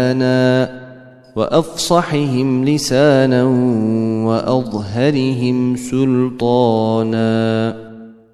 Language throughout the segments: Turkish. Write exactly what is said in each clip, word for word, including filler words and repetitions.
وأفصحهم لسانا وأظهرهم سلطانا.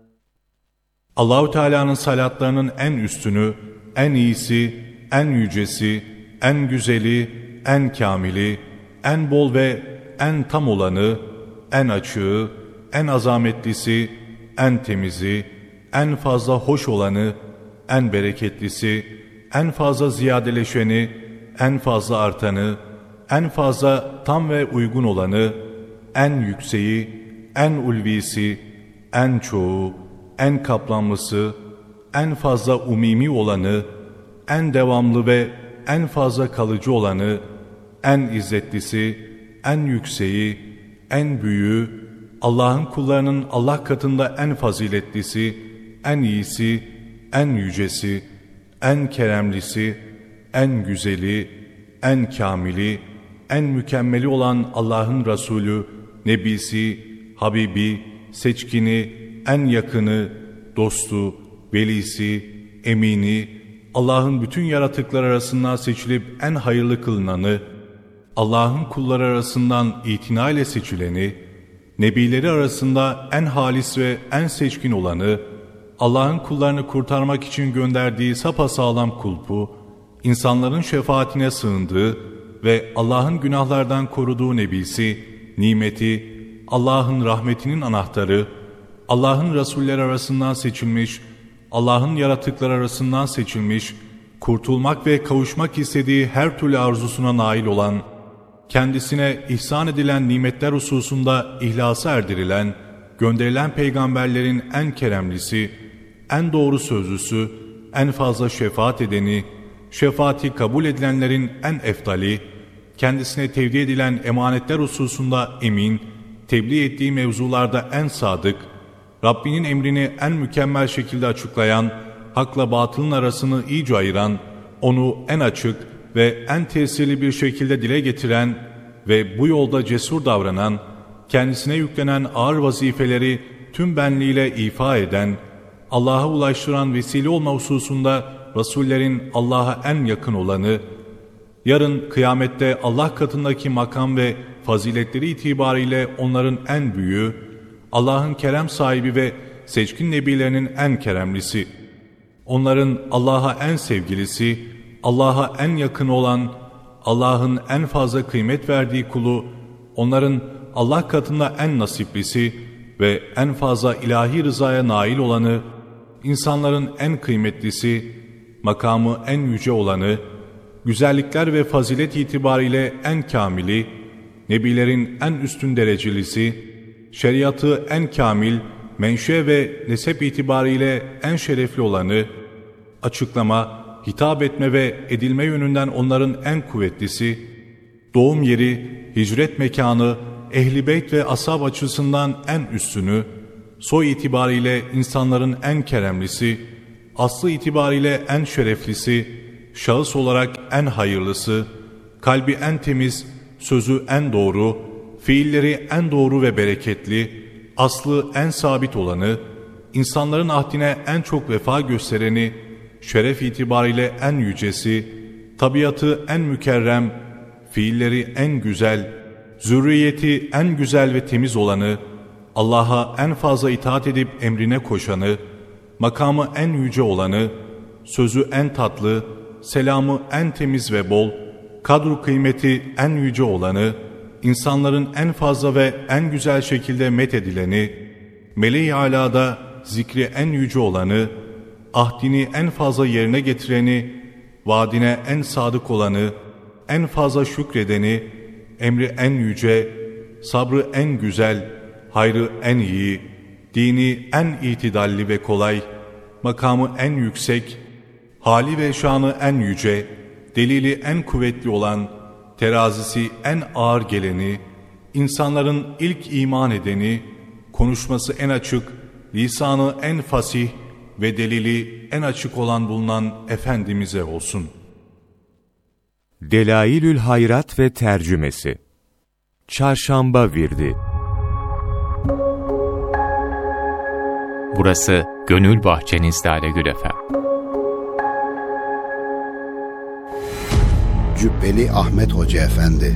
Allah-u Teala'nın salatlarının en üstünü, en iyisi, en yücesi, en güzeli, en kamili, en bol ve en tam olanı, en açığı, en azametlisi, en temizi, en fazla hoş olanı, en bereketlisi, en fazla ziyadeleşeni, en fazla artanı, en fazla tam ve uygun olanı, en yükseği, en ulvisi, en çoğu, en kaplanlısı, en fazla umumi olanı, en devamlı ve en fazla kalıcı olanı, en izzetlisi, en yükseği, en büyüğü, Allah'ın kullarının Allah katında en faziletlisi, en iyisi, en yücesi, en keremlisi, en güzeli, en kamili, en mükemmeli olan Allah'ın Resulü, Nebisi, Habibi, seçkini, en yakını, dostu, velisi, emini, Allah'ın bütün yaratıklar arasından seçilip en hayırlı kılınanı, Allah'ın kulları arasından itina ile seçileni, Nebileri arasında en halis ve en seçkin olanı, Allah'ın kullarını kurtarmak için gönderdiği sapasağlam kulpu, insanların şefaatine sığındığı ve Allah'ın günahlardan koruduğu Nebisi, nimeti, Allah'ın rahmetinin anahtarı, Allah'ın Resulleri arasından seçilmiş, Allah'ın yaratıklar arasından seçilmiş, kurtulmak ve kavuşmak istediği her türlü arzusuna nail olan, kendisine ihsan edilen nimetler hususunda ihlasa erdirilen, gönderilen peygamberlerin en keremlisi, en doğru sözlüsü, en fazla şefaat edeni, şefaati kabul edilenlerin en eftali, kendisine tevdi edilen emanetler hususunda emin, tebliğ ettiği mevzularda en sadık, Rabbinin emrini en mükemmel şekilde açıklayan, hakla batılın arasını iyice ayıran, onu en açık ve en tesirli bir şekilde dile getiren ve bu yolda cesur davranan, kendisine yüklenen ağır vazifeleri tüm benliğiyle ifa eden, Allah'a ulaştıran vesile olma hususunda Resullerin Allah'a en yakın olanı, yarın kıyamette Allah katındaki makam ve faziletleri itibariyle onların en büyüğü, Allah'ın kerem sahibi ve seçkin nebilerinin en keremlisi, onların Allah'a en sevgilisi, Allah'a en yakın olan, Allah'ın en fazla kıymet verdiği kulu, onların Allah katında en nasiplisi ve en fazla ilahi rızaya nail olanı, insanların en kıymetlisi, makamı en yüce olanı, güzellikler ve fazilet itibariyle en kamili, nebilerin en üstün derecelisi, şeriatı en kamil, menşe ve nesep itibariyle en şerefli olanı, açıklama, hitap etme ve edilme yönünden onların en kuvvetlisi, doğum yeri, hicret mekanı, ehl-i beyt ve ashab açısından en üstünü, soy itibariyle insanların en keremlisi, aslı itibariyle en şereflisi, şahıs olarak en hayırlısı, kalbi en temiz, sözü en doğru, fiilleri en doğru ve bereketli, aslı en sabit olanı, insanların ahdine en çok vefa göstereni, şeref itibariyle en yücesi, tabiatı en mükerrem, fiilleri en güzel, zürriyeti en güzel ve temiz olanı, Allah'a en fazla itaat edip emrine koşanı, makamı en yüce olanı, sözü en tatlı, selamı en temiz ve bol, kadru kıymeti en yüce olanı, insanların en fazla ve en güzel şekilde methedileni, meleği alada zikri en yüce olanı, ahdini en fazla yerine getireni, vaadine en sadık olanı, en fazla şükredeni, emri en yüce, sabrı en güzel, hayrı en iyi, dini en itidalli ve kolay, makamı en yüksek, hali ve şanı en yüce, delili en kuvvetli olan, terazisi en ağır geleni, insanların ilk iman edeni, konuşması en açık, lisanı en fasih ve delili en açık olan bulunan Efendimiz'e olsun. Delailül Hayrat ve Tercümesi Çarşamba Virdi. Burası Gönül Bahçenizde Ale Gül Efem. Cübbeli Ahmet Hoca Efendi.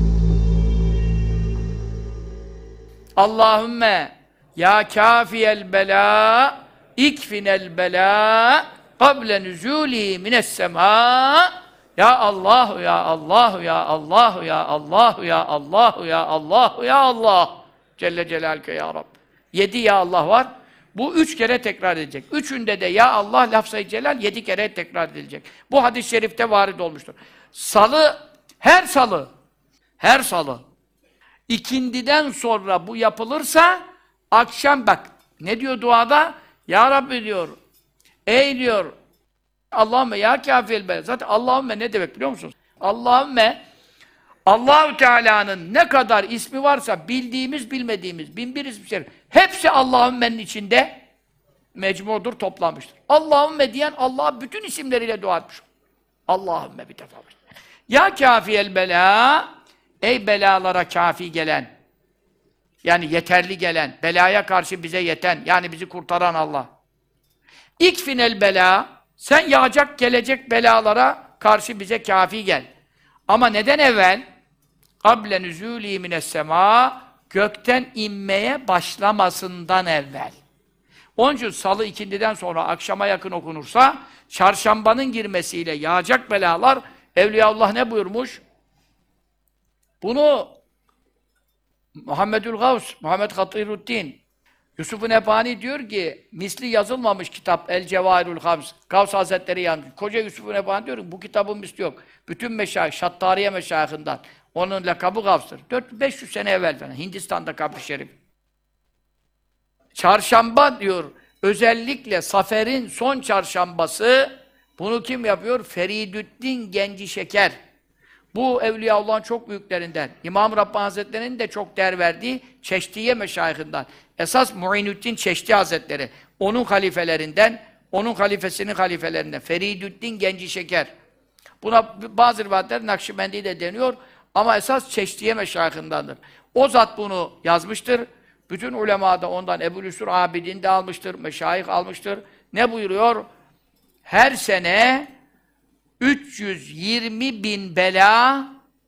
Allahümme ya kâfiyel belâ ikfinel belâ kable nüzûlî minessemâ. Ya Allahu ya Allahu ya Allahu ya Allahu ya Allahu ya Allahu ya Allah Celle Celaluhu ya Rabbi. Yedi ya Allah var. Bu üç kere tekrar edilecek. Üçünde de ya Allah lafz-ı celal yedi kere tekrar edilecek. Bu hadis-i şerifte varid olmuştur. Salı, her salı, her salı ikindiden sonra bu yapılırsa akşam bak ne diyor duada? Ya Rabbi diyor. Ey diyor. Allahümme ya kâfiyel belâ. Zaten Allahümme ne demek biliyor musunuz? Allahümme Allah-u Teala'nın ne kadar ismi varsa bildiğimiz bilmediğimiz bin bir ismi hepsi Allahümme'nin içinde mecmudur, toplanmıştır. Allahümme diyen Allah'a bütün isimleriyle dua etmiş. Allahümme bir defa. Ya kâfiyel belâ, ey belalara kafi gelen, yani yeterli gelen, belaya karşı bize yeten, yani bizi kurtaran Allah. İkfinel belâ, sen yağacak gelecek belalara karşı bize kafi gel. Ama neden evvel? قَبْلَ نُزُولِي مِنَ السَّمَاءِ Gökten inmeye başlamasından evvel. Onun için salı ikindiden sonra akşama yakın okunursa, çarşambanın girmesiyle yağacak belalar, Evliyaullah ne buyurmuş? Bunu Muhammedül Gavs, Muhammed Hatiruddin, Yusuf-u Nebhani diyor ki, misli yazılmamış kitap El Cevahirul Hams, Gavs Hazretleri yazmış. Koca Yusuf-u Nebhani diyor ki, bu kitabın misli yok. Bütün meşayih, Şattariye meşayihinden, onun lakabı Gavs'tır. dört beş yüz sene evvel falan, Hindistan'da kabri şerif. Çarşamba diyor, özellikle Safer'in son çarşambası, bunu kim yapıyor? Feridüddin Genci Şeker. Bu Evliyaullah'ın çok büyüklerinden, İmam-ı Rabbani Hazretleri'nin de çok değer verdiği Çeşdiye meşayihinden. Esas Muinüddin Çeşdi Hazretleri, onun halifelerinden, onun halifesinin halifelerinden, Feridüddin Genci Şeker. Buna bazı rivayetler Nakşibendi de deniyor ama esas Çeşdiye meşayihindendir. O zat bunu yazmıştır. Bütün ulema da ondan Ebu'l-Üsur Abidin de almıştır, meşayih almıştır. Ne buyuruyor? Her sene üç yüz yirmi bin bela,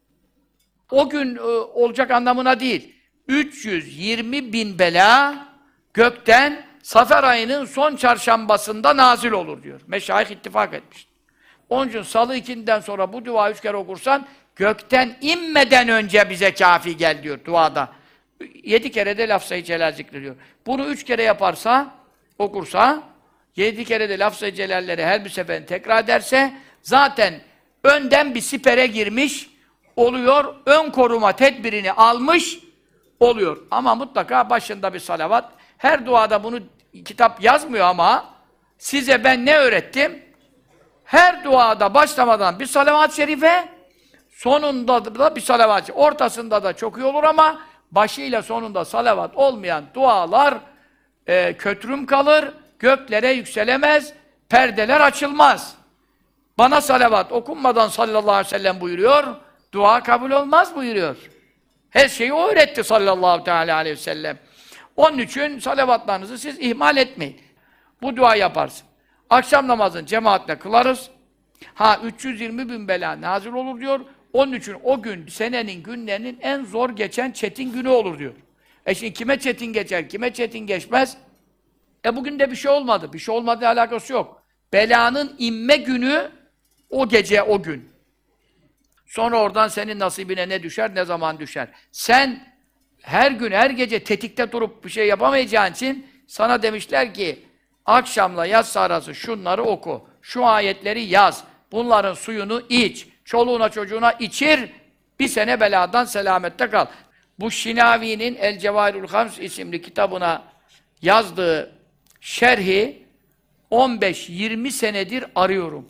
o gün e, olacak anlamına değil, üç yüz yirmi bin bela gökten Safer ayının son çarşambasında nazil olur diyor. Meşayih ittifak etmiş. Onun için salı ikinden sonra bu dua üç kere okursan, gökten inmeden önce bize kafi gel diyor duada. Yedi kere de lafz-ı celal zikrediyor. Bunu üç kere yaparsa, okursa, yedi kere de lafz-ı celalleri her bir seferini tekrar ederse, zaten önden bir sipere girmiş oluyor, ön koruma tedbirini almış oluyor. Ama mutlaka başında bir salavat. Her duada bunu kitap yazmıyor ama size ben ne öğrettim? Her duada başlamadan bir salavat-ı şerife, sonunda da bir salavat-ı şerife. Ortasında da çok iyi olur ama başıyla sonunda salavat olmayan dualar e, kötürüm kalır, göklere yükselemez, perdeler açılmaz. Bana salavat okunmadan sallallahu aleyhi ve sellem buyuruyor, dua kabul olmaz buyuruyor. Her şeyi o öğretti sallallahu aleyhi ve sellem. Onun için salavatlarınızı siz ihmal etmeyin. Bu dua yaparsın. Akşam namazını cemaatle kılarız. Ha üç yüz yirmi bin bela nazil olur diyor. Onun için o gün senenin günlerinin en zor geçen çetin günü olur diyor. E şimdi kime çetin geçer, kime çetin geçmez? E bugün de bir şey olmadı. Bir şey olmadığı alakası yok. Belanın inme günü o gece, o gün. Sonra oradan senin nasibine ne düşer, ne zaman düşer. Sen her gün, her gece tetikte durup bir şey yapamayacağın için sana demişler ki akşamla yatsı arası şunları oku, şu ayetleri yaz, bunların suyunu iç, çoluğuna çocuğuna içir, bir sene beladan selamette kal. Bu Şinavi'nin El Cevahirul Hams isimli kitabına yazdığı şerhi on beş yirmi senedir arıyorum.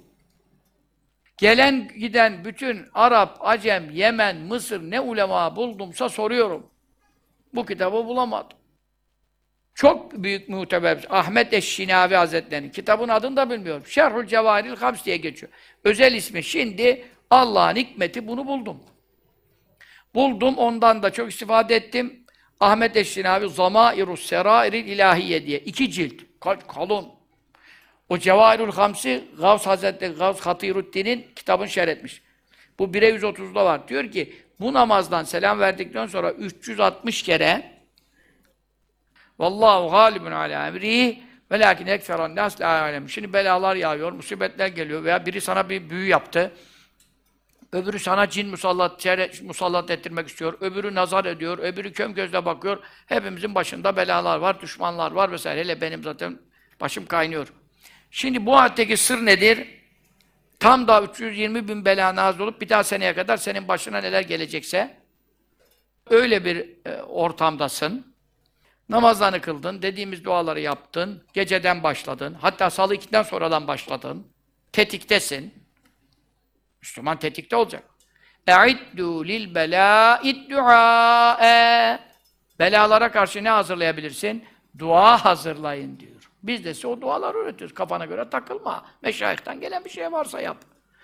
Gelen giden bütün Arap, Acem, Yemen, Mısır ne ulema buldumsa soruyorum. Bu kitabı bulamadım. Çok büyük muteber Ahmet Eşşinavi Hazretleri'nin kitabın adını da bilmiyorum. Şerhül Cevahiril Hams diye geçiyor. Özel ismi. Şimdi Allah'ın hikmeti bunu buldum. Buldum, ondan da çok istifade ettim. Ahmet Eşşinavi Zamairus Serairil İlahiye diye. iki cilt. Kalın. O Cevahirul Hams'i Gavs Hazretleri, Gavs Hatiruddin'in kitabını şerh etmiş. Bu bire yüz otuzda var. Diyor ki bu namazdan selam verdikten sonra üç yüz altmış kere Vallahu galibun ala emrihi velakin ekseran nas la alem. Şimdi belalar yağıyor, musibetler geliyor veya biri sana bir büyü yaptı. Öbürü sana cin musallat, musallat ettirmek istiyor. Öbürü nazar ediyor, öbürü köm gözle bakıyor. Hepimizin başında belalar var, düşmanlar var vesaire. Hele benim zaten başım kaynıyor. Şimdi bu ayetteki sır nedir? Tam da üç yüz yirmi bin bela nazil olup bir daha seneye kadar senin başına neler gelecekse öyle bir e, ortamdasın. Namazlarını kıldın, dediğimiz duaları yaptın, geceden başladın, hatta salı ikiden sonradan başladın, tetiktesin. Müslüman tetikte olacak. اَعِدُّوا لِلْبَلَاءِ الدُّعَاءَ Belalara karşı ne hazırlayabilirsin? Dua hazırlayın diyor. Biz de size o duaları öğretiyoruz. Kafana göre takılma. Meşayihten gelen bir şey varsa yap.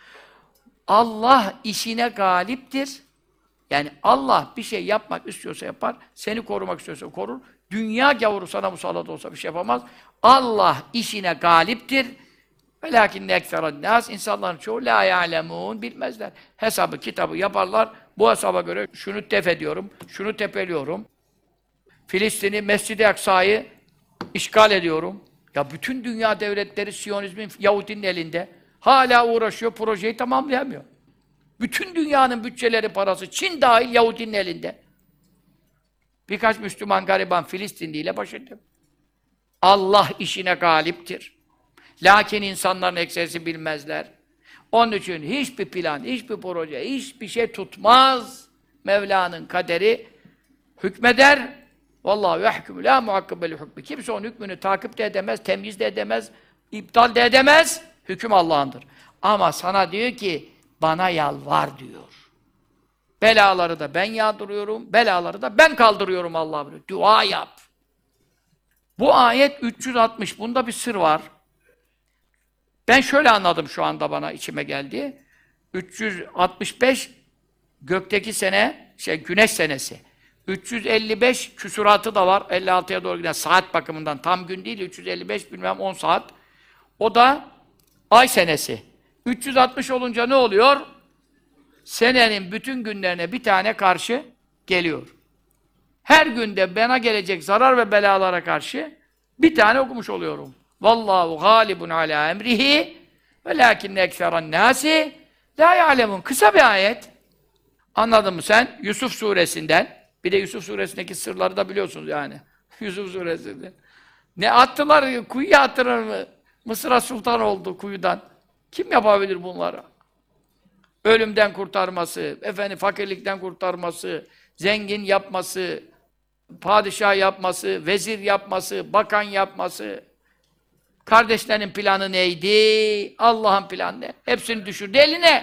Allah işine galiptir. Yani Allah bir şey yapmak istiyorsa yapar, seni korumak istiyorsa korur. Dünya gavuru sana musallat olsa bir şey yapamaz. Allah işine galiptir. Velakinne ekseran nas, insanların çoğu la ya'lemun, bilmezler. Hesabı, kitabı yaparlar. Bu hesaba göre şunu tef ediyorum, şunu tepeliyorum. Filistin'i, Mescid-i Aksa'yı işgal ediyorum. Ya bütün dünya devletleri Siyonizmin, Yahudinin elinde. Hala uğraşıyor, projeyi tamamlayamıyor. Bütün dünyanın bütçeleri, parası, Çin dahil Yahudinin elinde. Birkaç Müslüman gariban Filistinli ile baş ediyor. Allah işine galiptir. Lakin insanların ekserisi bilmezler. Onun için hiçbir plan, hiçbir proje, hiçbir şey tutmaz. Mevla'nın kaderi hükmeder. Vallahu yahkumu la muhakkibel hukmi. Kimse onun hükmünü takip de edemez, temyiz de edemez, iptal de edemez. Hüküm Allah'ındır. Ama sana diyor ki, bana yalvar diyor. Belaları da ben yağdırıyorum, belaları da ben kaldırıyorum Allah buyuruyor. Dua yap. Bu ayet üç yüz altmış. Bunda bir sır var. Ben şöyle anladım şu anda bana içime geldi. üç yüz altmış beş gökteki sene, şey güneş senesi. üç yüz elli beş küsuratı da var. elli altıya doğru giden saat bakımından tam gün değil. üç yüz elli beş bilmem on saat. O da ay senesi. üç yüz altmış olunca ne oluyor? Senenin bütün günlerine bir tane karşı geliyor. Her günde bana gelecek zarar ve belalara karşı bir tane okumuş oluyorum. Vallahu galibun ala emrihi velakinne ekseran nasi la ya'lemun. Kısa bir ayet. Anladın mı sen? Yusuf suresinden. Bir de Yusuf suresindeki sırları da biliyorsunuz yani. Yusuf suresinden. Ne attılar? Kuyuya attılar mı? Mısır'a sultan oldu kuyudan. Kim yapabilir bunları? Ölümden kurtarması, efendim fakirlikten kurtarması, zengin yapması, padişah yapması, vezir yapması, bakan yapması. Kardeşlerin planı neydi? Allah'ın planı ne? Hepsini düşürdü eline.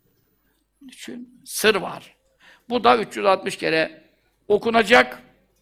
Düşün, sır var. Bu da üç yüz altmış kere okunacak.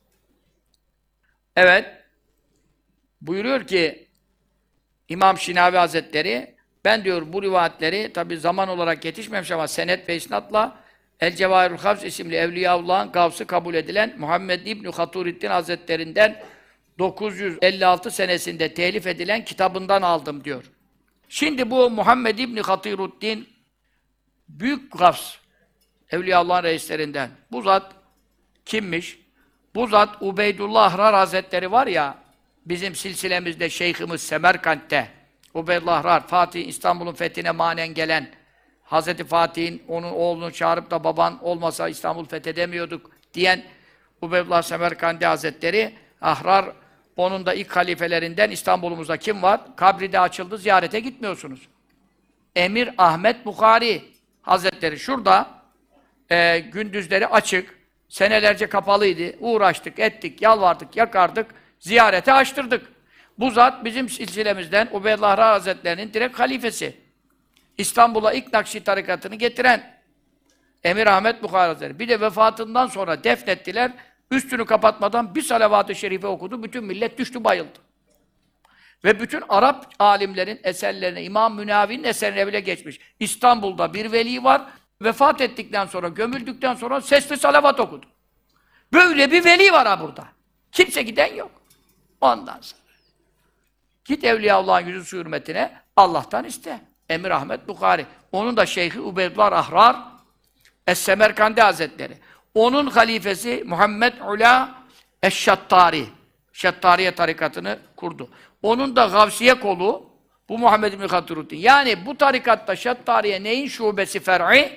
Evet. Buyuruyor ki İmam Şinavi Hazretleri, ben diyor bu rivayetleri tabi zaman olarak yetişmemiş ama senet ve isnatla El Cevahirul Havz isimli Evliyaullah'ın gavsı kabul edilen Muhammed İbn Haturiddin Hazretlerinden dokuz yüz elli altı senesinde telif edilen kitabından aldım diyor. Şimdi bu Muhammed İbn Hatiriddin büyük gavs, Evliyaullah'ın reislerinden. Bu zat kimmiş? Bu zat Ubeydullah Ahrar Hazretleri var ya, bizim silsilemizde şeyhimiz Semerkant'te Ubeydullah Ahrar, Fatih İstanbul'un fethine manen gelen Hazreti Fatih'in onun oğlunu çağırıp da baban olmasa İstanbul fethedemiyorduk diyen Ubeydullah Semerkandi Hazretleri Ahrar, onun da ilk halifelerinden İstanbul'umuzda kim var? Kabri de açıldı, ziyarete gitmiyorsunuz. Emir Ahmet Bukhari Hazretleri şurada e, gündüzleri açık, senelerce kapalıydı. Uğraştık, ettik, yalvardık, yakardık, ziyarete açtırdık. Bu zat bizim silsilemizden Ubeydullah Ahrar Hazretleri'nin direkt halifesi. İstanbul'a ilk Nakşi tarikatını getiren Emir Ahmet Bukhari Hazretleri. Bir de vefatından sonra defnettiler. Üstünü kapatmadan bir salavat-ı şerife okudu. Bütün millet düştü, bayıldı. Ve bütün Arap alimlerin eserlerine, İmam Münavi'nin eserine bile geçmiş. İstanbul'da bir veli var. Vefat ettikten sonra, gömüldükten sonra sesli salavat okudu. Böyle bir veli var ha burada. Kimse giden yok. Ondan sonra. Git Evliyaullah'ın yüzü hürmetine Allah'tan iste. Emir Ahmet Bukhari. Onun da şeyhi Ubeydullah Ahrar Es-Semerkandi Hazretleri. Onun halifesi Muhammed Ula Eş-Şattari. Şattariye tarikatını kurdu. Onun da Gavsiye kolu bu Muhammed İbn Hatiruddin. Yani bu tarikatta Şattariye neyin şubesi fer'i?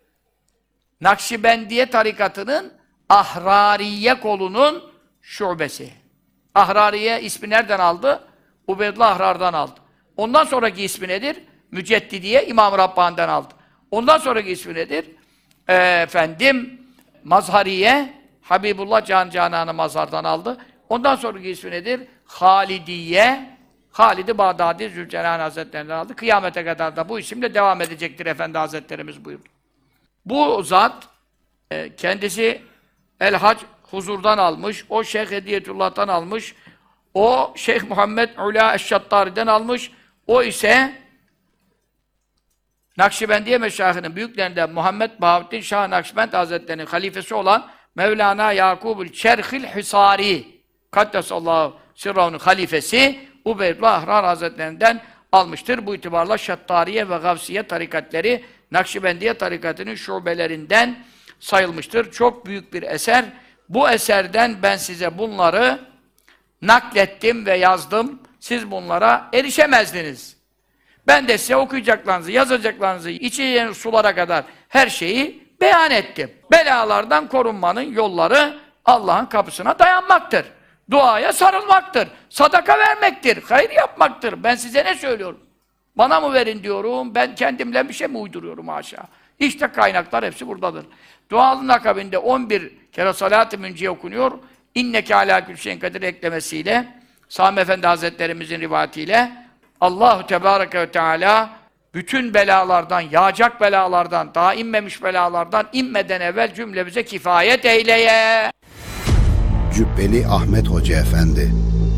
Nakşibendiye tarikatının Ahrariye kolunun şubesi. Ahrariye ismi nereden aldı? Ubeydullah Ahrar'dan aldı. Ondan sonraki ismi nedir? Müceddidiye İmam-ı Rabbani'den aldı. Ondan sonraki ismi nedir? Ee, efendim Mazhariye Habibullah Can Canan'ı Mazhar'dan aldı. Ondan sonraki ismi nedir? Halidiye Halid-i Bağdadi Zülcelal Hazretleri'nden aldı. Kıyamete kadar da bu isimle devam edecektir Efendi Hazretlerimiz buyurdu. Bu zat e, kendisi El-Hac Huzur'dan almış, o Şeyh Hediyetullah'tan almış, o Şeyh Muhammed Ula Eş-Şattari'den almış, o ise Nakşibendiye Meşayihinin büyüklerinden Muhammed Bahavuddin Şah Nakşibend Hazretleri'nin halifesi olan Mevlana Yakubül Çerhil Hisari Kaddesallahu Sirrahü'nün halifesi Ubeydullah Ahrar Hazretlerinden almıştır. Bu itibarla Şattariye ve Gavsiye tarikatleri Nakşibendiye tarikatının şubelerinden sayılmıştır. Çok büyük bir eser. Bu eserden ben size bunları naklettim ve yazdım. Siz bunlara erişemezdiniz. Ben de size okuyacaklarınızı, yazacaklarınızı, içeceğiniz sulara kadar her şeyi beyan ettim. Belalardan korunmanın yolları Allah'ın kapısına dayanmaktır. Duaya sarılmaktır. Sadaka vermektir. Hayır yapmaktır. Ben size ne söylüyorum? Bana mı verin diyorum, ben kendimle bir şey mi uyduruyorum haşa? İşte kaynaklar hepsi buradadır. Duanın akabinde on bir kere salat-ı münciye okunuyor. İnneke alâ kül şeyin kadir eklemesiyle, Sami Efendi Hazretlerimizin rivayetiyle Allahu Tebareke ve Teala bütün belalardan, yağacak belalardan, daha inmemiş belalardan inmeden evvel cümlemize kifayet eyleye. Cübbeli Ahmet Hoca Efendi.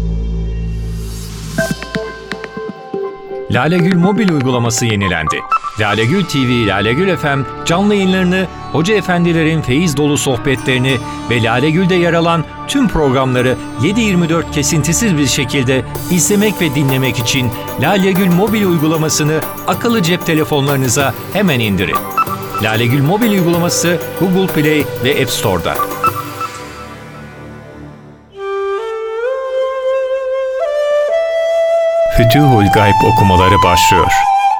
Lalegül mobil uygulaması yenilendi. Lalegül T V, Lalegül F M canlı yayınlarını, hoca efendilerin feyiz dolu sohbetlerini ve Lalegül'de yer alan tüm programları yedi yirmi dört kesintisiz bir şekilde izlemek ve dinlemek için Lalegül mobil uygulamasını akıllı cep telefonlarınıza hemen indirin. Lalegül mobil uygulaması Google Play ve App Store'da. Fütuhul Gayb okumaları başlıyor.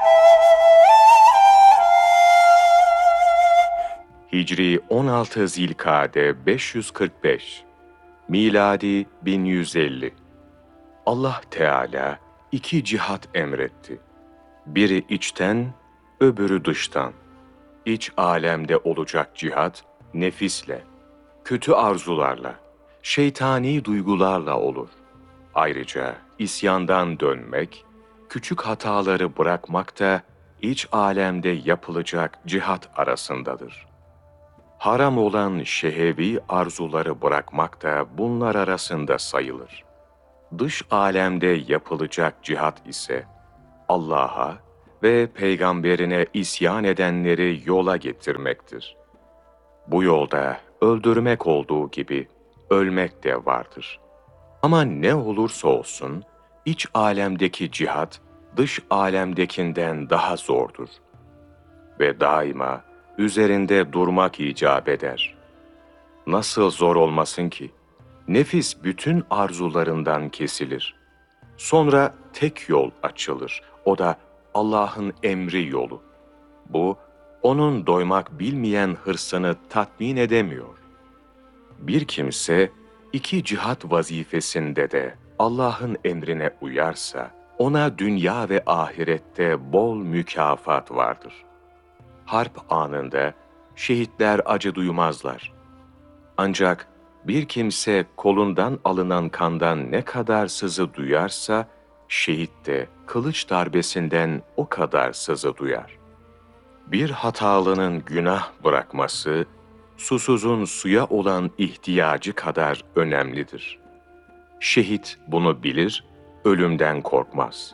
Hicri on altı Zilkade beş yüz kırk beş, miladi bin yüz elli. Allah Teala iki cihat emretti. Biri içten, öbürü dıştan. İç alemde olacak cihat, nefisle, kötü arzularla, şeytani duygularla olur. Ayrıca isyandan dönmek, küçük hataları bırakmak da iç alemde yapılacak cihat arasındadır. Haram olan şehevi arzuları bırakmak da bunlar arasında sayılır. Dış alemde yapılacak cihat ise Allah'a ve peygamberine isyan edenleri yola getirmektir. Bu yolda öldürmek olduğu gibi ölmek de vardır. Ama ne olursa olsun, iç alemdeki cihat, dış alemdekinden daha zordur. Ve daima üzerinde durmak icap eder. Nasıl zor olmasın ki? Nefis bütün arzularından kesilir. Sonra tek yol açılır. O da Allah'ın emri yolu. Bu, onun doymak bilmeyen hırsını tatmin edemiyor. Bir kimse, İki cihat vazifesinde de Allah'ın emrine uyarsa, ona dünya ve ahirette bol mükafat vardır. Harp anında şehitler acı duymazlar. Ancak bir kimse kolundan alınan kandan ne kadar sızı duyarsa, şehit de kılıç darbesinden o kadar sızı duyar. Bir hatalının günah bırakması, susuzun suya olan ihtiyacı kadar önemlidir. Şehit bunu bilir, ölümden korkmaz.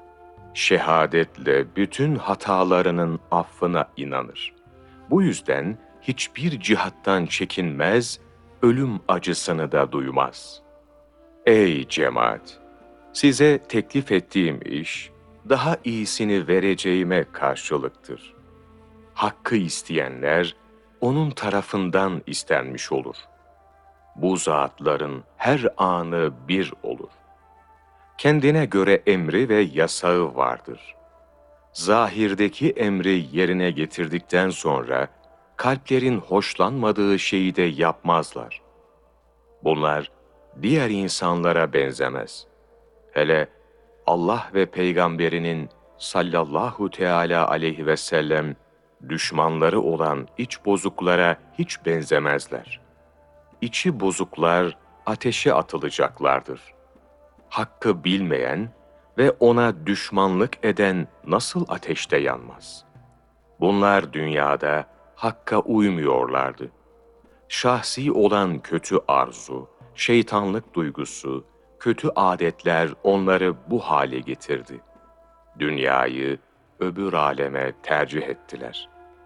Şehadetle bütün hatalarının affına inanır. Bu yüzden hiçbir cihattan çekinmez, ölüm acısını da duymaz. Ey cemaat! Size teklif ettiğim iş, daha iyisini vereceğime karşılıktır. Hakkı isteyenler, onun tarafından istenmiş olur. Bu zatların her anı bir olur. Kendine göre emri ve yasağı vardır. Zahirdeki emri yerine getirdikten sonra, kalplerin hoşlanmadığı şeyi de yapmazlar. Bunlar, diğer insanlara benzemez. Hele Allah ve Peygamberinin sallallahu teala aleyhi ve sellem düşmanları olan iç bozuklara hiç benzemezler. İçi bozuklar ateşe atılacaklardır. Hakkı bilmeyen ve ona düşmanlık eden nasıl ateşte yanmaz? Bunlar dünyada Hakk'a uymuyorlardı. Şahsi olan kötü arzu, şeytanlık duygusu, kötü adetler onları bu hale getirdi. Dünyayı öbür aleme tercih ettiler.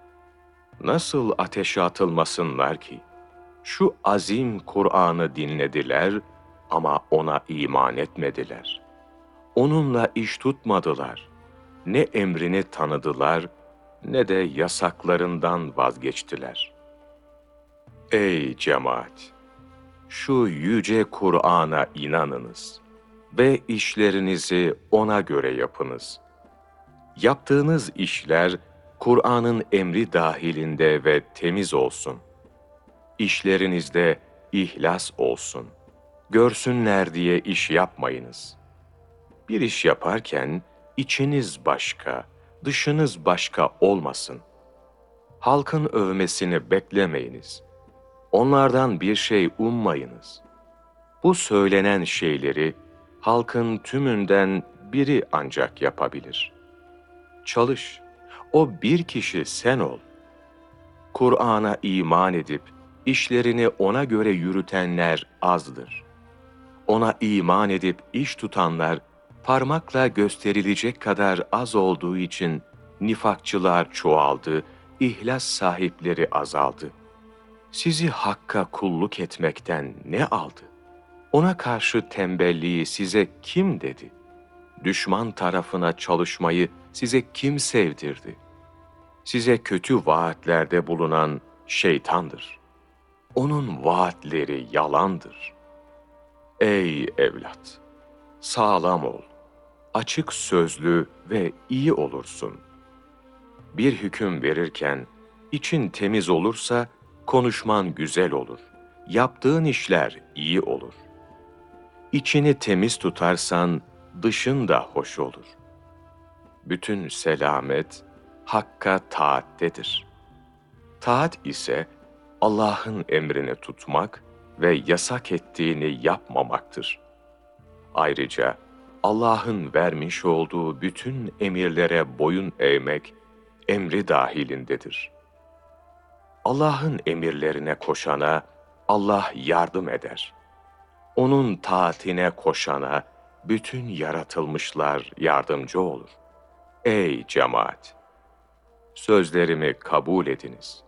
Nasıl ateşe atılmasınlar ki? Şu azim Kur'an'ı dinlediler ama ona iman etmediler. Onunla iş tutmadılar. Ne emrini tanıdılar, ne de yasaklarından vazgeçtiler. Ey cemaat! Şu yüce Kur'an'a inanınız ve işlerinizi ona göre yapınız. Yaptığınız işler, Kur'an'ın emri dahilinde ve temiz olsun. İşlerinizde ihlas olsun. Görsünler diye iş yapmayınız. Bir iş yaparken içiniz başka, dışınız başka olmasın. Halkın övmesini beklemeyiniz. Onlardan bir şey ummayınız. Bu söylenen şeyleri halkın tümünden biri ancak yapabilir. Çalış, o bir kişi sen ol. Kur'an'a iman edip işlerini ona göre yürütenler azdır. Ona iman edip iş tutanlar parmakla gösterilecek kadar az olduğu için nifakçılar çoğaldı, ihlas sahipleri azaldı. Sizi Hakk'a kulluk etmekten ne aldı? Ona karşı tembelliği size kim dedi? Düşman tarafına çalışmayı size kim sevdirdi? Size kötü vaatlerde bulunan şeytandır. Onun vaatleri yalandır. Ey evlat! Sağlam ol, açık sözlü ve iyi olursun. Bir hüküm verirken için temiz olursa konuşman güzel olur. Yaptığın işler iyi olur. İçini temiz tutarsan dışın da hoş olur. Bütün selamet Hakk'a taattedir. Taat ise Allah'ın emrini tutmak ve yasak ettiğini yapmamaktır. Ayrıca Allah'ın vermiş olduğu bütün emirlere boyun eğmek emri dahilindedir. Allah'ın emirlerine koşana Allah yardım eder. Onun taatine koşana bütün yaratılmışlar yardımcı olur. Ey cemaat! Sözlerimi kabul ediniz.